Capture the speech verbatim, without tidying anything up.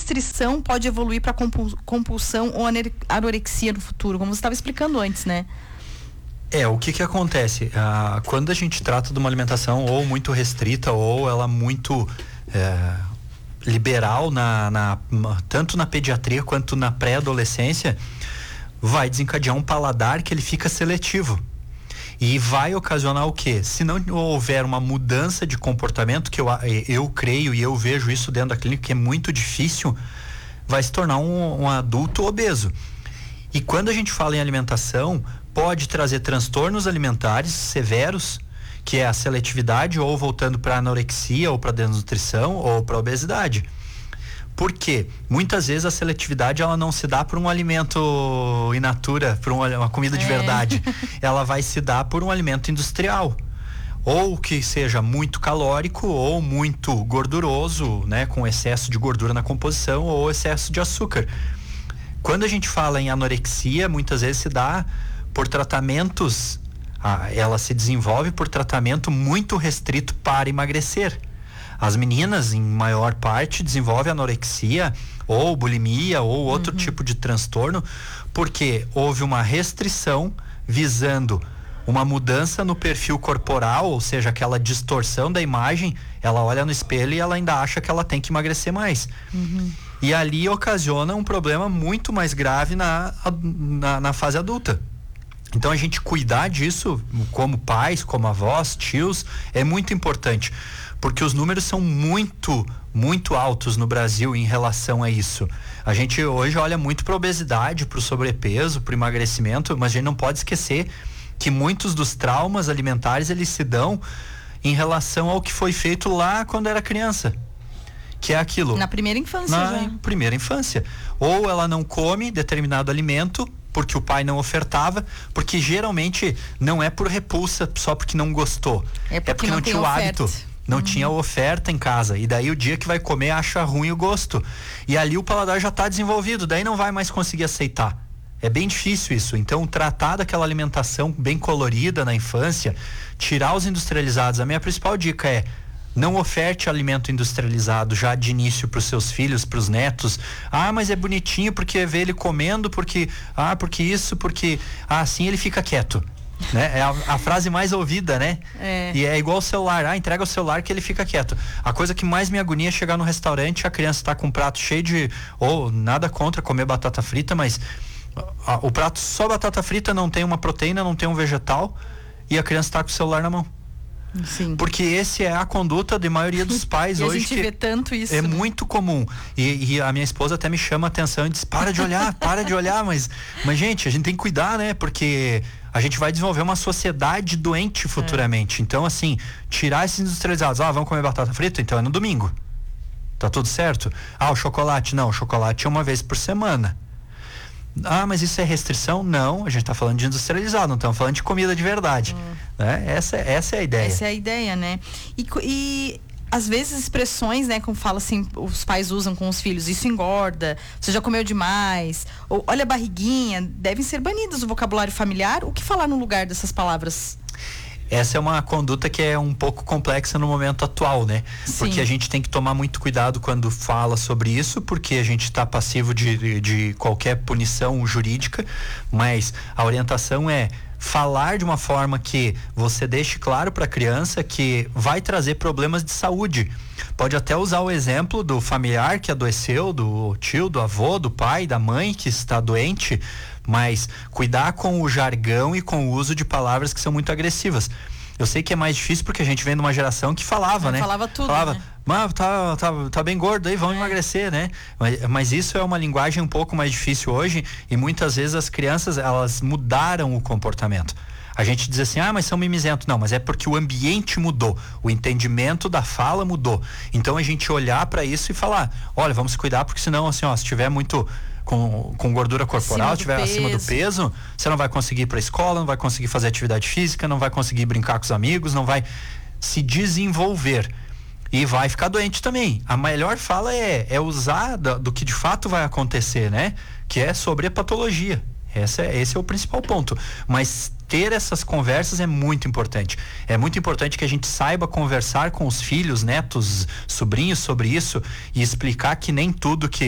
restrição pode evoluir para compulsão ou anorexia no futuro, como você estava explicando antes, né? É, o que que acontece? Ah, quando a gente trata de uma alimentação ou muito restrita ou ela muito é, liberal, na, na, tanto na pediatria quanto na pré-adolescência, vai desencadear um paladar que ele fica seletivo. E vai ocasionar o quê? Se não houver uma mudança de comportamento, que eu, eu creio e eu vejo isso dentro da clínica, que é muito difícil, vai se tornar um, um adulto obeso. E quando a gente fala em alimentação, pode trazer transtornos alimentares severos, que é a seletividade, ou voltando para anorexia, ou para desnutrição, ou para obesidade. Por quê? Muitas vezes a seletividade ela não se dá por um alimento in natura, por uma, uma comida de é. verdade. Ela vai se dar por um alimento industrial. Ou que seja muito calórico, ou muito gorduroso, né, com excesso de gordura na composição, ou excesso de açúcar. Quando a gente fala em anorexia, muitas vezes se dá por tratamentos, ah, ela se desenvolve por tratamento muito restrito para emagrecer. As meninas, em maior parte, desenvolvem anorexia ou bulimia ou outro uhum. tipo de transtorno, porque houve uma restrição visando uma mudança no perfil corporal, ou seja, aquela distorção da imagem. Ela olha no espelho e ela ainda acha que ela tem que emagrecer mais. Uhum. E ali ocasiona um problema muito mais grave na, na, na fase adulta. Então a gente cuidar disso como pais, como avós, tios, é muito importante, porque os números são muito, muito altos no Brasil em relação a isso. A gente hoje olha muito para a obesidade, para o sobrepeso, para o emagrecimento, mas a gente não pode esquecer que muitos dos traumas alimentares eles se dão em relação ao que foi feito lá quando era criança. Que é aquilo. Na primeira infância na já. Na primeira infância. Ou ela não come determinado alimento porque o pai não ofertava, porque geralmente não é por repulsa, só porque não gostou. É porque, é porque não, não tinha o oferta. hábito. Não uhum. tinha oferta em casa. E daí o dia que vai comer acha ruim o gosto. E ali o paladar já está desenvolvido, daí não vai mais conseguir aceitar. É bem difícil isso. Então, tratar daquela alimentação bem colorida na infância, tirar os industrializados. A minha principal dica é: não oferte alimento industrializado já de início para os seus filhos, para os netos. Ah, mas é bonitinho porque vê ele comendo, porque ah, porque isso, porque ah, assim ele fica quieto. Né? É a, a frase mais ouvida, né? É. E é igual o celular, ah, entrega o celular que ele fica quieto. A coisa que mais me agonia é chegar no restaurante, a criança tá com um prato cheio de, ou oh, nada contra comer batata frita, mas a, o prato só batata frita, não tem uma proteína, não tem um vegetal, e a criança tá com o celular na mão. Sim. Porque esse é a conduta da maioria dos pais e hoje. A gente que vê tanto isso. É né? muito comum. E, e a minha esposa até me chama a atenção e diz: para de olhar, para de olhar, mas, mas gente, a gente tem que cuidar, né? Porque a gente vai desenvolver uma sociedade doente futuramente. É. Então, assim, tirar esses industrializados. Ah, vamos comer batata frita? Então é no domingo. Tá tudo certo? Ah, o chocolate? Não, o chocolate é uma vez por semana. Ah, mas isso é restrição? Não, a gente está falando de industrializado, não estamos falando de comida de verdade. Hum. Né? Essa, essa é a ideia. Essa é a ideia, né? E, e às vezes expressões, né, como fala assim, os pais usam com os filhos: isso engorda, você já comeu demais, ou olha a barriguinha, devem ser banidas do vocabulário familiar. O que falar no lugar dessas palavras? Essa é uma conduta que é um pouco complexa no momento atual, né? Sim. Porque a gente tem que tomar muito cuidado quando fala sobre isso, porque a gente está passivo de, de qualquer punição jurídica, mas a orientação é falar de uma forma que você deixe claro para a criança que vai trazer problemas de saúde. Pode até usar o exemplo do familiar que adoeceu, do tio, do avô, do pai, da mãe que está doente, mas cuidar com o jargão e com o uso de palavras que são muito agressivas. Eu sei que é mais difícil porque a gente vem de uma geração que falava, Eu né? Falava tudo, falava, né? Mas tá, tá, tá bem gordo aí, vamos é. emagrecer, né? Mas, mas isso é uma linguagem um pouco mais difícil hoje e muitas vezes as crianças, elas mudaram o comportamento. A gente diz assim: ah, mas são mimizentos. Não, mas é porque o ambiente mudou, o entendimento da fala mudou. Então a gente olhar para isso e falar: olha, vamos cuidar, porque senão, assim, ó, se tiver muito com, com gordura corporal, estiver acima do peso, você não vai conseguir ir para a escola, não vai conseguir fazer atividade física, não vai conseguir brincar com os amigos, não vai se desenvolver. E vai ficar doente também. A melhor fala é, é usar do, do que de fato vai acontecer, né? Que é sobre a patologia. Essa é, esse é o principal ponto. Mas ter essas conversas é muito importante. É muito importante que a gente saiba conversar com os filhos, netos, sobrinhos sobre isso e explicar que nem tudo que